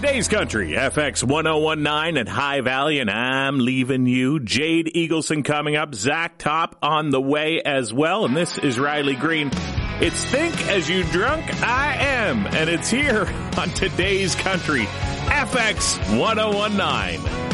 Today's Country, FX 1019 at High Valley, and I'm leaving you. Jade Eagleson coming up, Zach Top on the way as well, and this is Riley Green. It's Think As You Drunk I Am, and it's here on Today's Country, FX 1019.